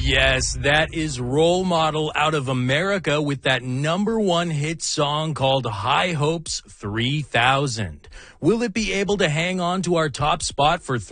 Yes, that is Role Model out of America with that #1 hit song called High Hopes 3000. Will it be able to hang on to our top spot for